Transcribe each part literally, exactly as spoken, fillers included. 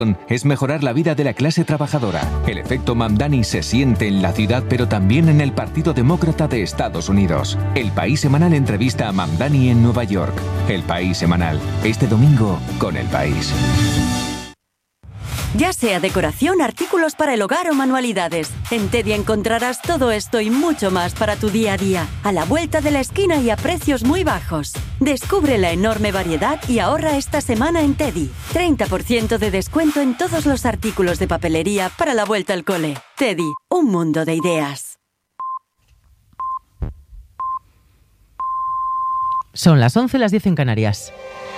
es mejorar la vida de la clase trabajadora. El efecto Mamdani se siente en la ciudad, pero también en el Partido Demócrata de Estados Unidos. El País Semanal entrevista a Mamdani en Nueva York. El País Semanal, este domingo con El País. Ya sea decoración, artículos para el hogar o manualidades, en Teddy encontrarás todo esto y mucho más para tu día a día, a la vuelta de la esquina y a precios muy bajos. Descubre la enorme variedad y ahorra esta semana en Teddy. treinta por ciento de descuento en todos los artículos de papelería para la vuelta al cole. Teddy, un mundo de ideas. Son las once, las diez en Canarias.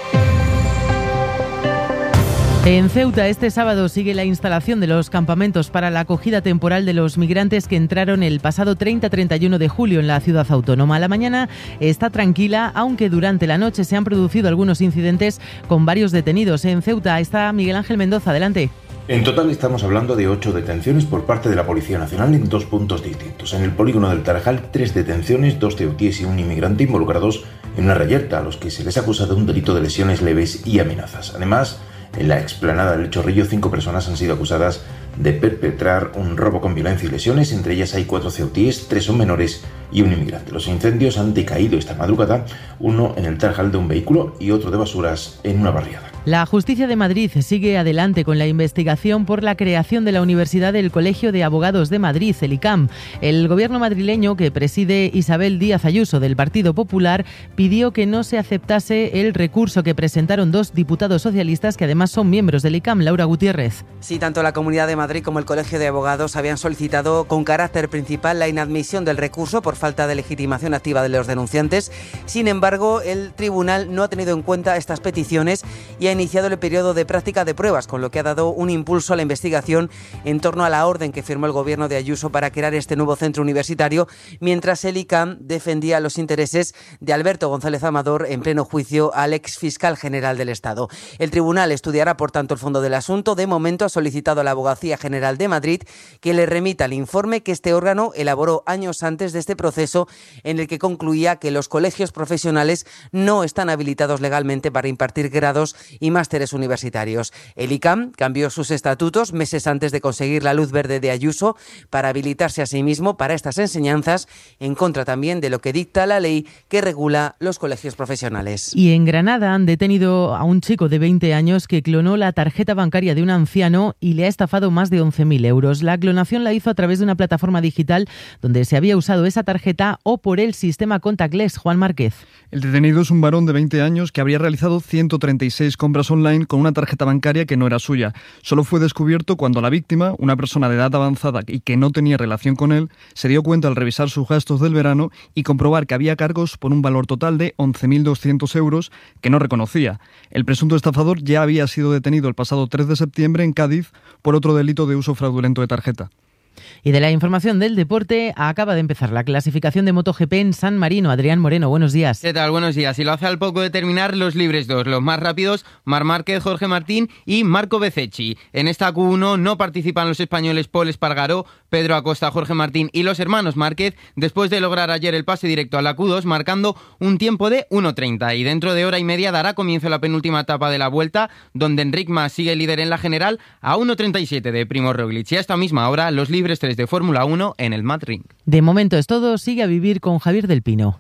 En Ceuta, este sábado sigue la instalación de los campamentos para la acogida temporal de los migrantes que entraron el pasado treinta a treinta y uno de julio en la ciudad autónoma. La mañana está tranquila, aunque durante la noche se han producido algunos incidentes con varios detenidos. En Ceuta está Miguel Ángel Mendoza, adelante. En total estamos hablando de ocho detenciones por parte de la Policía Nacional en dos puntos distintos. En el polígono del Tarajal, tres detenciones, dos ceutíes y un inmigrante involucrados en una reyerta, a los que se les acusa de un delito de lesiones leves y amenazas. Además, en la explanada del Chorrillo, cinco personas han sido acusadas de perpetrar un robo con violencia y lesiones. Entre ellas hay cuatro ceutíes, tres son menores y un inmigrante. Los incendios han decaído esta madrugada, uno en el Tarajal de un vehículo y otro de basuras en una barriada. La Justicia de Madrid sigue adelante con la investigación por la creación de la Universidad del Colegio de Abogados de Madrid, el I C A M. El gobierno madrileño, que preside Isabel Díaz Ayuso del Partido Popular, pidió que no se aceptase el recurso que presentaron dos diputados socialistas que además son miembros del I C A M. Laura Gutiérrez. Sí, tanto la Comunidad de Madrid como el Colegio de Abogados habían solicitado con carácter principal la inadmisión del recurso por falta de legitimación activa de los denunciantes. Sin embargo, el tribunal no ha tenido en cuenta estas peticiones y ha iniciado el periodo de práctica de pruebas, con lo que ha dado un impulso a la investigación en torno a la orden que firmó el gobierno de Ayuso para crear este nuevo centro universitario, mientras el I C A M defendía los intereses de Alberto González Amador en pleno juicio al ex fiscal general del Estado. El tribunal estudiará, por tanto, el fondo del asunto. De momento ha solicitado a la Abogacía General de Madrid que le remita el informe que este órgano elaboró años antes de este proceso, en el que concluía que los colegios profesionales no están habilitados legalmente para impartir grados y másteres universitarios. El I C A M cambió sus estatutos meses antes de conseguir la luz verde de Ayuso para habilitarse a sí mismo para estas enseñanzas, en contra también de lo que dicta la ley que regula los colegios profesionales. Y en Granada han detenido a un chico de veinte años que clonó la tarjeta bancaria de un anciano y le ha estafado más de once mil euros. La clonación la hizo a través de una plataforma digital donde se había usado esa tarjeta o por el sistema contactless. Juan Márquez. El detenido es un varón de veinte años que habría realizado ciento treinta y seis compras online con una tarjeta bancaria que no era suya. Solo fue descubierto cuando la víctima, una persona de edad avanzada y que no tenía relación con él, se dio cuenta al revisar sus gastos del verano y comprobar que había cargos por un valor total de once mil doscientos euros que no reconocía. El presunto estafador ya había sido detenido el pasado tres de septiembre en Cádiz por otro delito de uso fraudulento de tarjeta. Y de la información del deporte, acaba de empezar la clasificación de MotoGP en San Marino. Adrián Moreno, buenos días. ¿Qué tal? Buenos días. Y lo hace al poco de terminar los libres dos. Los más rápidos, Marc Márquez, Jorge Martín y Marco Bezzecchi. En esta Q uno no participan los españoles Pol Espargaró, Pedro Acosta, Jorge Martín y los hermanos Márquez, después de lograr ayer el pase directo a la Q dos, marcando un tiempo de uno treinta. Y dentro de hora y media dará comienzo la penúltima etapa de la Vuelta, donde Enric Mas sigue líder en la general a uno treinta y siete de Primož Roglič. Y a esta misma hora, los libres tres de Fórmula uno en el Mat-Ring. De momento es todo. Sigue a vivir con Javier del Pino.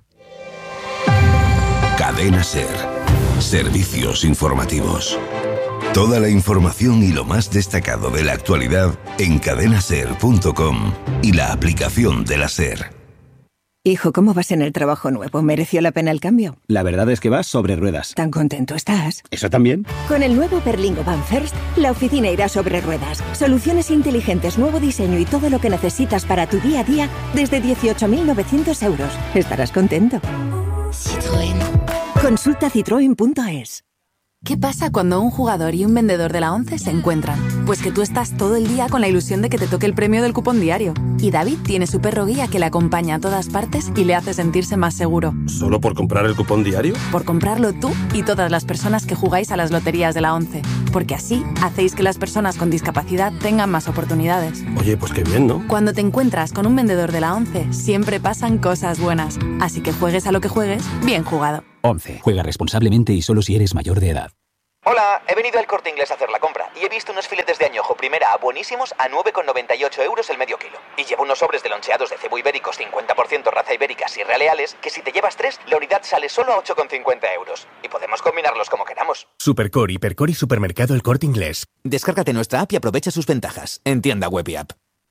Cadena SER. Servicios informativos. Toda la información y lo más destacado de la actualidad en cadena ser punto com y la aplicación de la SER. Hijo, ¿cómo vas en el trabajo nuevo? ¿Mereció la pena el cambio? La verdad es que vas sobre ruedas. ¿Tan contento estás? ¿Eso también? Con el nuevo Berlingo Van First, la oficina irá sobre ruedas. Soluciones inteligentes, nuevo diseño y todo lo que necesitas para tu día a día desde dieciocho mil novecientos euros. Estarás contento. Citroën. Consulta citroen punto es. ¿Qué pasa cuando un jugador y un vendedor de la ONCE se encuentran? Pues que tú estás todo el día con la ilusión de que te toque el premio del cupón diario. Y David tiene su perro guía que le acompaña a todas partes y le hace sentirse más seguro. ¿Solo por comprar el cupón diario? Por comprarlo tú y todas las personas que jugáis a las loterías de la ONCE. Porque así hacéis que las personas con discapacidad tengan más oportunidades. Oye, pues qué bien, ¿no? Cuando te encuentras con un vendedor de la ONCE, siempre pasan cosas buenas. Así que juegues a lo que juegues, bien jugado. ONCE. Juega responsablemente y solo si eres mayor de edad. Hola, he venido al Corte Inglés a hacer la compra y he visto unos filetes de añojo primera A buenísimos a nueve con noventa y ocho euros el medio kilo. Y llevo unos sobres de loncheados de cebo ibéricos cincuenta por ciento raza ibéricas y realeales que si te llevas tres, la unidad sale solo a ocho con cincuenta euros. Y podemos combinarlos como queramos. Supercore, Hipercore y Supermercado El Corte Inglés. Descárgate nuestra app y aprovecha sus ventajas. En tienda web y app.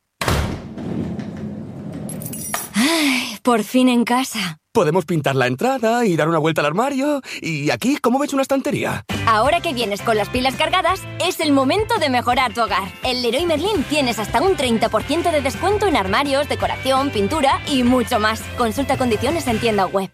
Ay, por fin en casa. Podemos pintar la entrada y dar una vuelta al armario. Y aquí, ¿cómo ves una estantería? Ahora que vienes con las pilas cargadas, es el momento de mejorar tu hogar. En Leroy Merlin tienes hasta un treinta por ciento de descuento en armarios, decoración, pintura y mucho más. Consulta condiciones en tienda web.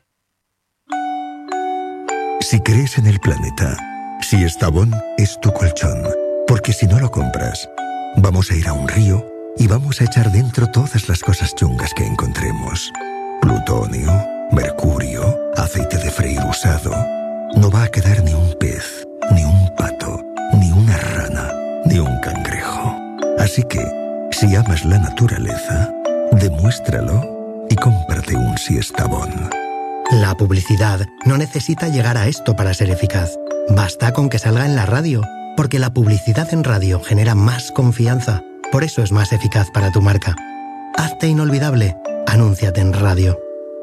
Si crees en el planeta, Siestabón es tu colchón. Porque si no lo compras, vamos a ir a un río y vamos a echar dentro todas las cosas chungas que encontremos. Plutonio, mercurio, aceite de freír usado. No va a quedar ni un pez, ni un pato, ni una rana, ni un cangrejo. Así que, si amas la naturaleza, demuéstralo y cómprate un Siestabón. La publicidad no necesita llegar a esto para ser eficaz. Basta con que salga en la radio, porque la publicidad en radio genera más confianza. Por eso es más eficaz para tu marca. Hazte inolvidable. Anúnciate en radio.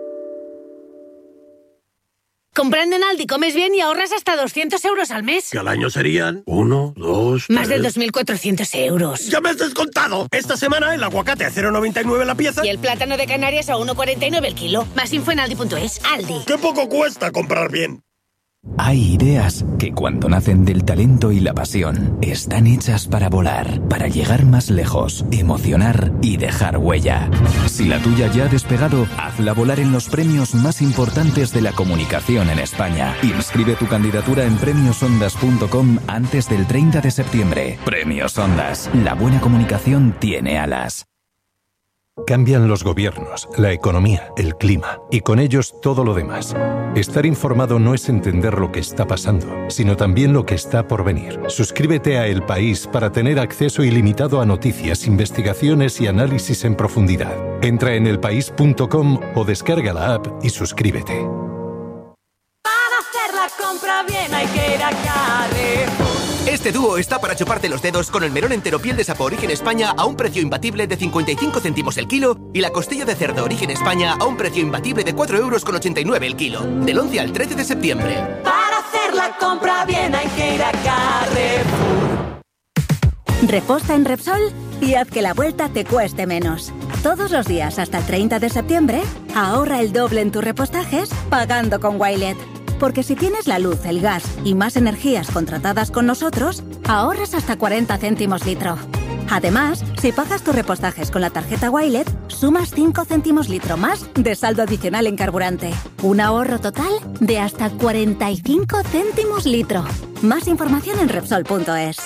Comprando en Aldi comes bien y ahorras hasta doscientos euros al mes. Que al año serían uno, dos, Más tres... de dos mil cuatrocientos euros. ¡Ya me has descontado! Esta semana el aguacate a cero coma noventa y nueve la pieza. Y el plátano de Canarias a uno coma cuarenta y nueve el kilo. Más info en aldi punto es. Aldi. ¡Qué poco cuesta comprar bien! Hay ideas que cuando nacen del talento y la pasión están hechas para volar, para llegar más lejos, emocionar y dejar huella. Si la tuya ya ha despegado, hazla volar en los premios más importantes de la comunicación en España. Inscribe tu candidatura en premios ondas punto com antes del treinta de septiembre. Premios Ondas. La buena comunicación tiene alas. Cambian los gobiernos, la economía, el clima y con ellos todo lo demás. Estar informado no es entender lo que está pasando, sino también lo que está por venir. Suscríbete a El País para tener acceso ilimitado a noticias, investigaciones y análisis en profundidad. Entra en el país punto com o descarga la app y suscríbete. Para hacer la compra bien hay que ir a Carrefour. Este dúo está para chuparte los dedos con el melón entero piel de sapo Origen España a un precio imbatible de cincuenta y cinco céntimos el kilo y la costilla de cerdo Origen España a un precio imbatible de cuatro euros con ochenta y nueve el kilo. Del once al trece de septiembre. Para hacer la compra bien hay que ir a Carrefour. Reposta en Repsol y haz que la vuelta te cueste menos. Todos los días hasta el treinta de septiembre, ahorra el doble en tus repostajes pagando con Wilet. Porque si tienes la luz, el gas y más energías contratadas con nosotros, ahorras hasta cuarenta céntimos litro. Además, si pagas tus repostajes con la tarjeta Wilet, sumas cinco céntimos litro más de saldo adicional en carburante. Un ahorro total de hasta cuarenta y cinco céntimos litro. Más información en Repsol punto es.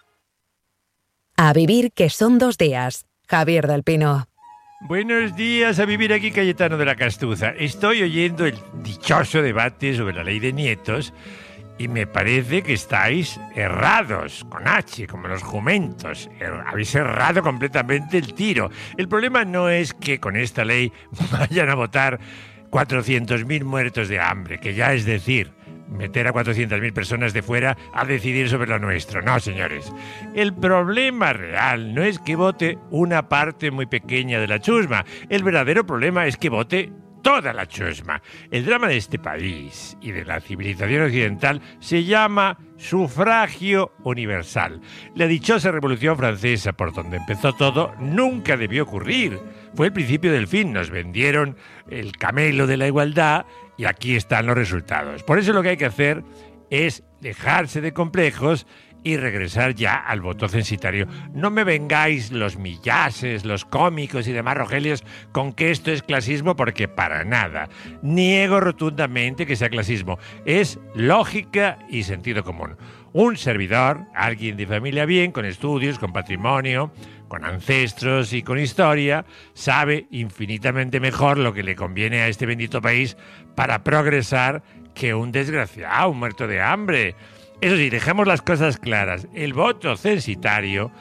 A vivir que son dos días. Javier del Pino. Buenos días, a vivir aquí Cayetano de la Castuza. Estoy oyendo el dichoso debate sobre la ley de nietos y me parece que estáis errados, con H, como los jumentos. Er- habéis errado completamente el tiro. El problema no es que con esta ley vayan a votar cuatrocientos mil muertos de hambre, que ya es decir, meter a cuatrocientas mil personas de fuera a decidir sobre lo nuestro. No, señores. El problema real no es que vote una parte muy pequeña de la chusma. El verdadero problema es que vote toda la chusma. El drama de este país y de la civilización occidental se llama sufragio universal. La dichosa Revolución Francesa, por donde empezó todo, nunca debió ocurrir. Fue el principio del fin. Nos vendieron el camelo de la igualdad y aquí están los resultados. Por eso lo que hay que hacer es dejarse de complejos y regresar ya al voto censitario. No me vengáis los millases, los cómicos y demás rogelios con que esto es clasismo, porque para nada. Niego rotundamente que sea clasismo. Es lógica y sentido común. Un servidor, alguien de familia bien, con estudios, con patrimonio, con ancestros y con historia, sabe infinitamente mejor lo que le conviene a este bendito país para progresar que un desgraciado, un muerto de hambre. Eso sí, dejemos las cosas claras. El voto censitario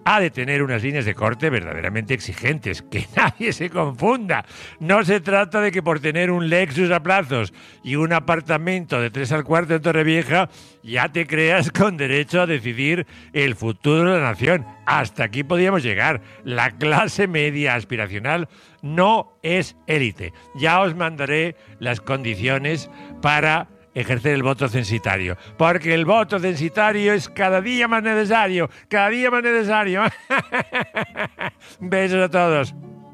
ha de tener unas líneas de corte verdaderamente exigentes. Que nadie se confunda. No se trata de que por tener un Lexus a plazos y un apartamento de tres al cuarto en Torrevieja ya te creas con derecho a decidir el futuro de la nación. Hasta aquí podíamos llegar. La clase media aspiracional no es élite. Ya os mandaré las condiciones para ejercer el voto censitario, porque el voto censitario es cada día más necesario, cada día más necesario. Besos a todos.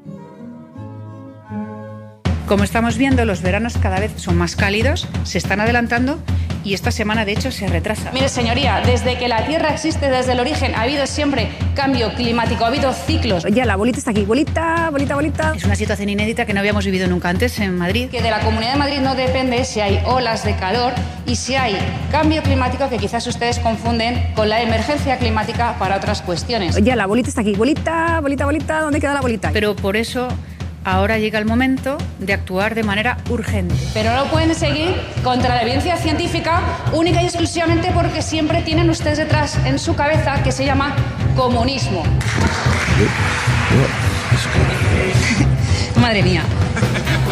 Como estamos viendo, los veranos cada vez son más cálidos, se están adelantando y esta semana, de hecho, se retrasa. Mire, señoría, desde que la Tierra existe desde el origen ha habido siempre cambio climático, ha habido ciclos. Ya, la bolita está aquí. Bolita, bolita, bolita. Es una situación inédita que no habíamos vivido nunca antes en Madrid. Que de la Comunidad de Madrid no depende si hay olas de calor y si hay cambio climático, que quizás ustedes confunden con la emergencia climática para otras cuestiones. Ya, la bolita está aquí. Bolita, bolita, bolita. ¿Dónde queda la bolita? Pero por eso ahora llega el momento de actuar de manera urgente. Pero no pueden seguir contra la evidencia científica única y exclusivamente porque siempre tienen ustedes detrás en su cabeza que se llama comunismo. Madre mía.